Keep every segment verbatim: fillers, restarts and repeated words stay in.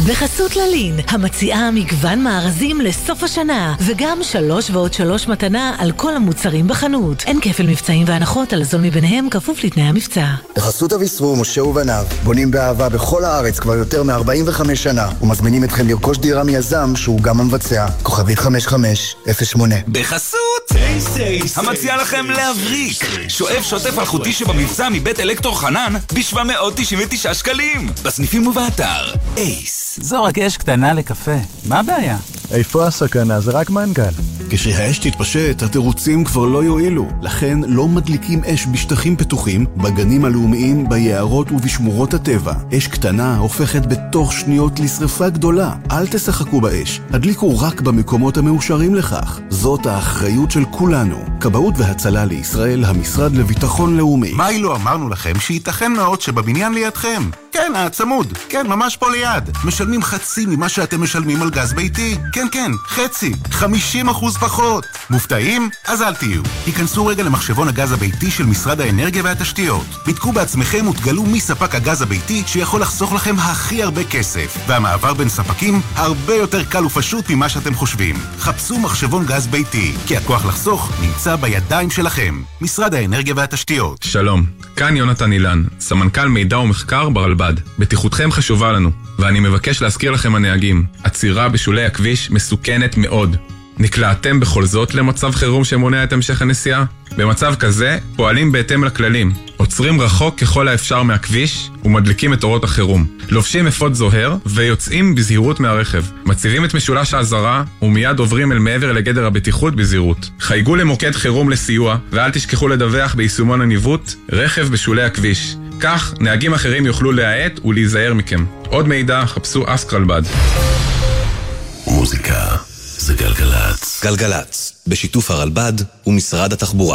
בחסות ללין, המציעה מגוון מארזים לסוף השנה, וגם שלוש ועוד שלוש מתנה על כל המוצרים בחנות. אין כפל מבצעים והנחות על הזול מביניהם, כפוף לתנאי המבצע. בחסות אביסרו, משה ובניו, בונים באהבה בכל הארץ כבר יותר מ-ארבעים וחמש שנה, ומזמינים אתכם לרכוש דירה מיזם שהוא גם המבצע. כוכבית חמש חמש אפס שמונה. בחסות טייס, המציע לכם להבריק. שואב שוטף אלחוטי שבמבצע מבית אלקטור חנן ב-שבע מאות תשעים ותשעה שקלים. בסניפים ובאתר. אייס. זו רק אש קטנה לקפה. מה הבעיה? איפה הסכנה? זה רק מנגל. כשהאש תתפשט, התירוצים כבר לא יועילו. לכן לא מדליקים אש בשטחים פתוחים, בגנים הלאומיים, ביערות ובשמורות הטבע. אש קטנה הופכת בתוך שניות לשריפה גדולה. אל תשחקו באש. הדליקו רק במקומות המאושרים לכך. זאת האחריות של כולנו. כבאות והצלה לישראל, המשרד לביטחון לאומי. מה לא אמרנו לכם שייתכן מאוד שבבניין לידכם? כן, הצמוד. כן, ממש פה ליד. משלמים חצי ממה שאתם משלמים על גז ביתי. כן, כן, חצי. חמישים אחוז פחות. מופתעים? אז אל תהיו. היכנסו רגע למחשבון הגז הביתי של משרד האנרגיה והתשתיות. בדקו בעצמכם ותגלו מי ספק הגז הביתי שיכול לחסוך לכם הכי הרבה כסף. והמעבר בין ספקים הרבה יותר קל ופשוט ממה שאתם חושבים. חפשו מחשבון גז ביתי, כי הכוח לחסוך נמצא בידיים שלכם. משרד האנרגיה והתשתיות. שלום, כאן יונתן אילן, סמנכ"ל מידע ומחקר ברלב"ד. בטיחותכם חשובה לנו, ואני מבקש להזכיר לכם הנהגים, עצירה בשולי הכביש מסוכנת מאוד. נקלעתם בכל זאת למצב חירום שמונע את המשך הנסיעה? במצב כזה פועלים בהתאם לכללים, עוצרים רחוק ככל האפשר מהכביש ומדליקים את אורות החירום, לובשים אפוד זוהר ויוצאים בזהירות מהרכב, מציבים את משולש האזהרה ומיד עוברים אל מעבר לגדר הבטיחות בזהירות. חייגו למוקד חירום לסיוע ואל תשכחו לדווח ביישומון הניווט רכב בשולי הכביש. כך נהגים אחרים יוכלו להאט ולהיזהר מכם. עוד מידע חפשו אסק רלב"ד. מוזיקה זה גלגלץ. גלגלץ, בשיתוף הרלב"ד ומשרד התחבורה.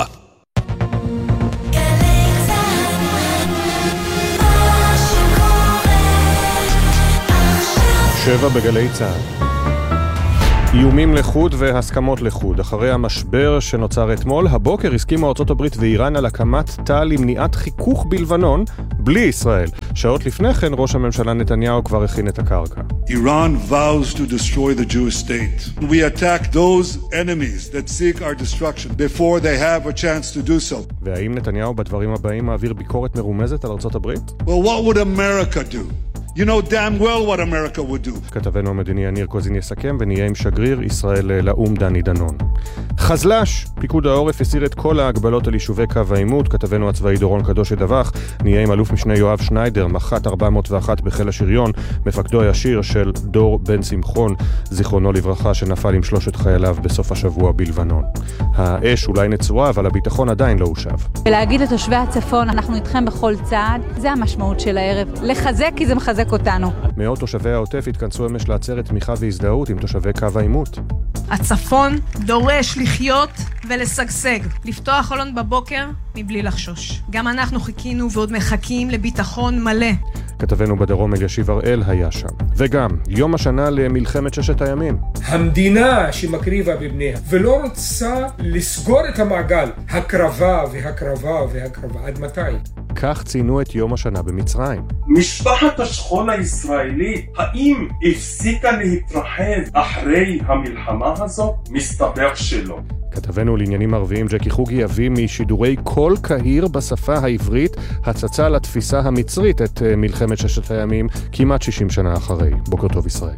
שבע בגלי צה"ל. איומים לחוד והסכמות לחוד. אחרי המשבר שנוצר אתמול, הבוקר הסכימו ארצות הברית ואיראן על הקמת תא למניעת חיכוך בלבנון בלי ישראל. שעות לפני כן ראש הממשלה נתניהו כבר הכין את הקרקע. Iran vows to destroy the Jewish state. We attack those enemies that seek our destruction before they have a chance to do so. והאם נתניהו בדברים הבאים מעביר ביקורת מרומזת על ארצות הברית? Well, what would America do? You know damn well what America would do. כתבנו המדיני יניר קוזין יסכם ונהיה עם שגריר ישראל לאום דני דנון. חזלש, פיקוד העורף הסיר את כל ההגבלות על יישובי קו העימות. כתבנו הצבאי דורון קדוש ידווח. נהיה עם אלוף משנה יואב שניידר, מח"ט ארבע מאות ואחת בחיל השריון, מפקדו הישיר של דור בן שמחון, זיכרונו לברכה, שנפל עם שלושת חייליו בסוף השבוע בלבנון. האש אולי נצורה, אבל הביטחון עדיין לא הושב. ולהגיד לתושבי הצפון, אנחנו איתכם בכל צעד, זה המשמעות של הערב. לחזק כי זה מחזק אותנו. מאות תושבי העוטף התכנסו אמש לעצרת תמיכה והזדהות עם תושבי קו העימות. הצפון דורש לחיות ולסגסג, לפתוח חלון בבוקר מבלי לחשוש. גם אנחנו חיכינו ועוד מחכים לביטחון מלא. כתבנו בדרום אלישיב הראל היה שם. וגם, יום השנה למלחמת ששת הימים. המדינה שמקריבה בבניה ולא רוצה לסגור את המעגל, הקרבה והקרבה והקרבה. עד מתי? כך ציינו את יום השנה במצרים. משפחת השכול הישראלי, האם הפסיקה להתרחב אחרי המלחמה הזו? מסתבר שלא. כתבנו לעניינים ערביים ג'קי חוגי יביא משידורי כל קהיר בשפה העברית הצצה לתפיסה המצרית את מלחמת ששת הימים כמעט שישים שנה אחרי. בוקר טוב ישראל.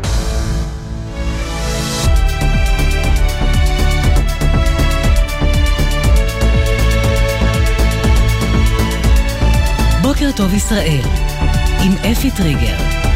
בוקר טוב ישראל עם אפי טריגר.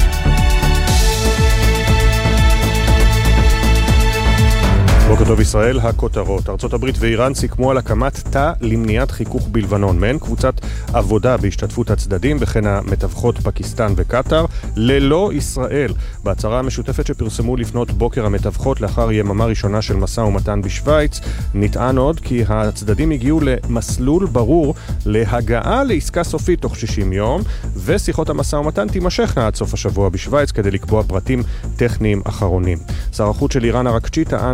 בוקר טוב ישראל, הכותרות. ארצות הברית ואיראן סיכמו על הקמת תא למניעת חיכוך בלבנון, מהן קבוצת עבודה בהשתתפות הצדדים וכן המתווכות פקיסטן וקטר, ללא ישראל. בהצהרה המשותפת שפרסמו לפנות בוקר המתווכות לאחר יממה ראשונה של משא ומתן בשוויץ, נטען עוד כי הצדדים הגיעו למסלול ברור להגעה לעסקה סופית תוך שישים יום, ושיחות המשא ומתן תימשכנה עד סוף השבוע בשוויץ כדי לקבוע פרטים טכניים אחרונים. שר החוץ של איראן עראקצ'י טען ברשת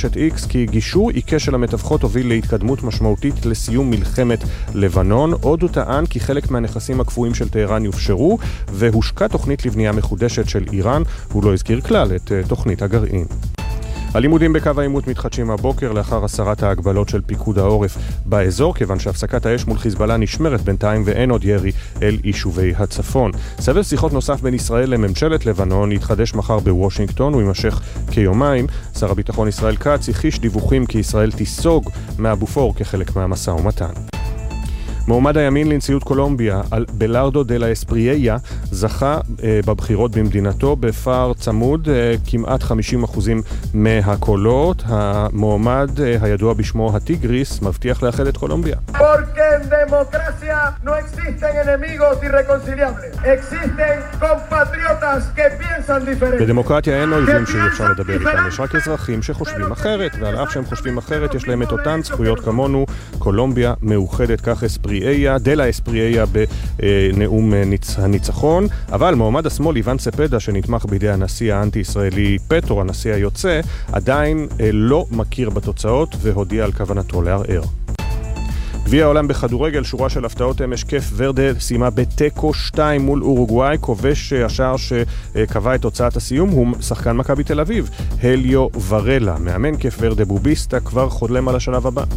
ברשת X כי גישור עיקש של המתווכות הוביל להתקדמות משמעותית לסיום מלחמת לבנון. עוד הוא טען כי חלק מהנכסים הקבועים של טהרן יופשרו והושקה תוכנית לבנייה מחודשת של איראן. הוא לא הזכיר כלל את תוכנית הגרעין. הלימודים בקו העימות מתחדשים הבוקר לאחר הסרת ההגבלות של פיקוד העורף באזור, כיוון שהפסקת האש מול חיזבאללה נשמרת בינתיים ואין עוד ירי אל יישובי הצפון. סבב שיחות נוסף בין ישראל לממשלת לבנון יתחדש מחר בוושינגטון ויימשך כיומיים. שר הביטחון ישראל כץ הכחיש דיווחים כי ישראל תיסוג מהבופור כחלק מהמשא ומתן. מועמד הימין לנשיאות קולומביה, בלארדו דלה אספרייה, זכה אה, בבחירות במדינתו בפער צמוד, אה, כמעט חמישים אחוזים מהקולות. המועמד אה, הידוע בשמו הטיגריס מבטיח לאחד את קולומביה. Porque en democracia no existen enemigos irreconciliables. Existen compatriotas que piensan diferente. בדמוקרטיה אין אויבים שאי אפשר לדבר איתם, יש רק אזרחים שחושבים אחרת, ועל אף שהם חושבים אחרת יש להם את אותן זכויות כמונו. קולומביה מאוחדת, כך אספרייה. דלה אספרייה בנאום הניצחון, אבל מועמד השמאל איוון ספדה שנתמך בידי הנשיא האנטי-ישראלי פטרו, הנשיא היוצא, עדיין לא מכיר בתוצאות והודיע על כוונתו לערער. גביע העולם בכדורגל, שורה של הפתעות אמש, קייפ ורדה סיימה בטקו שתיים מול אורוגוואי. כובש השער שקבע את תוצאת הסיום הוא שחקן מכבי תל אביב, הליו ורלה. מאמן קייפ ורדה בוביסטה כבר חולם על השלב הבא.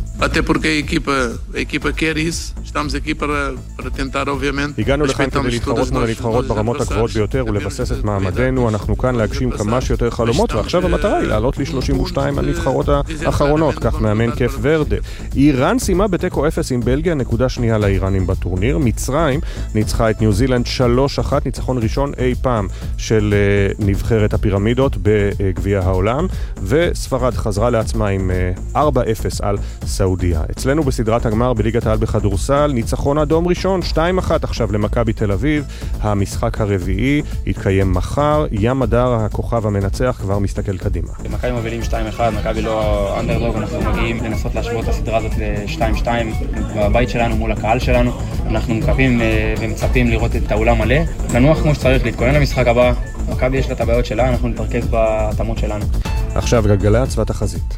הגענו לכאן כדי להתחרות מול הנבחרות ברמות הגבוהות ביותר ולבסס את מעמדנו. אנחנו כאן להגשים כמה שיותר חלומות, ועכשיו המטרה היא לעלות ל-שלושים ושתיים הנבחרות האחרונות, כך מאמן קייפ ורדה. איראן סיימה בטקו אפס עם בלגיה, נקודה שנייה לאיראנים בטורניר. מצרים ניצחה את ניו זילנד שלוש אחת, ניצחון ראשון אי פעם של uh, נבחרת הפירמידות בגביע העולם, וספרד חזרה לעצמה עם uh, ארבע אפס על סעודיה. אצלנו בסדרת הגמר בליגת העל בכדורסל, ניצחון אדום ראשון, שתיים אחת עכשיו למכבי תל אביב. המשחק הרביעי יתקיים מחר. ים הדר, הכוכב המנצח, כבר מסתכל קדימה. מכבי מובילים שתיים אחד, מכבי לא אנדרדוג, אנחנו מגיעים לנסות להשוות את הסדרה הזאת ל-שתיים שתיים בבית שלנו מול הקהל שלנו. אנחנו מקווים ומצפים לראות את האולם מלא, לנוח כמו שצריך, להתכונן למשחק הבא. מכבי יש לה את הבעיות שלה, אנחנו נתרכז בהתאמות שלנו. עכשיו גלגלצ והתחזית.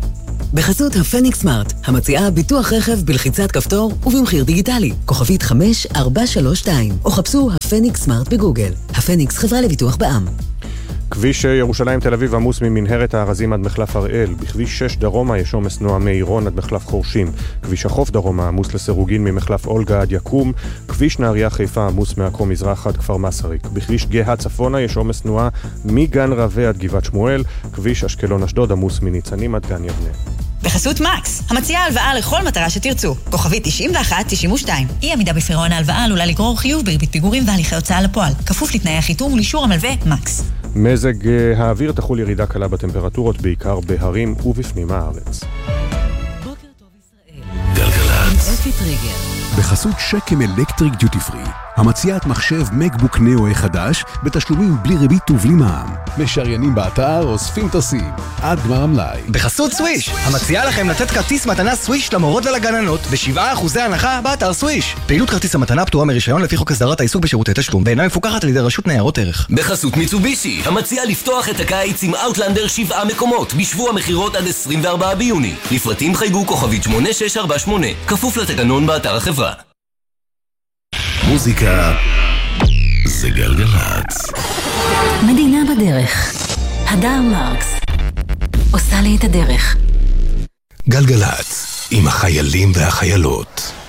בחסות הפניקס סמארט, המציעה ביטוח רכב בלחיצת כפתור ובמחיר דיגיטלי, כוכבית חמש ארבע שלוש שתיים, או חפשו הפניקס סמארט בגוגל. הפניקס, חברה לביטוח בע"מ. כביש ירושלים תל אביב עמוס ממנהרת הארזים עד מחלף הראל. בכביש שש דרומה יש עומס תנועה מעירון עד מחלף חורשים. כביש החוף דרומה עמוס לסירוגין ממחלף אולגה עד יקום. כביש נהריה חיפה עמוס מעכו מזרח עד כפר מסריק. בכביש גאה צפונה יש עומס תנועה מגן רווה עד גבעת שמואל. כביש אשקלון אשדוד עמוס מניצנים עד גן יבנה. בחסות מקס, המציעה הלוואה לכל מטרה שתרצו. כוכבית תשעים ואחת תשעים ושתיים. אי עמידה בפירעון ההלוואה עלולה לגרור חיוב בריבית פיגורים והליכי הוצאה לפועל. כפוף לתנאי החיתום ולאישור המלווה מקס. מזג האוויר, תחול ירידה קלה בטמפרטורות, בעיקר בהרים ובפנים הארץ. בוקר טוב ישראל. גלגלצ. אפי טריגר. בחסות שקם אלקטריק דיוטי פרי, המציעת מחשב מקבוק נאו חדש בתשלומים בלי ריבית ובלי מע"מ. משריינים באתר, אוספים טסים עד גמר המלאי. בחסות סוויש, המציעה לכם לתת כרטיס מתנה סוויש למורות ולגננות ב-שבעה אחוזי הנחה באתר סוויש. פעילות כרטיס המתנה פטורה מרישיון לפי חוק הסדרת העיסוק בשירותי תשלום ואינה מפוקחת על ידי רשות ניירות ערך. בחסות מיצובישי, המציעה לפתוח את הקיץ עם אאוטלנדר שבעה מקומות בשבוע מחירות עד עשרים וארבעה ביוני. לפרטים חייגו כוכבית שמונה שש ארבע שמונה, כפוף לתקנון באתר החברה. מוזיקה זה גלגלצ. מדינה בדרך. הדר מרקס עושה לי את הדרך. גלגלצ עם החיילים והחיילות.